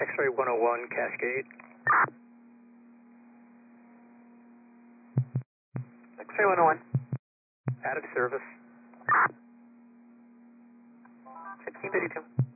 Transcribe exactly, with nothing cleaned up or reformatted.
X-ray one oh one, Cascade. X-ray one oh one. Out of service. fifteen fifty-two.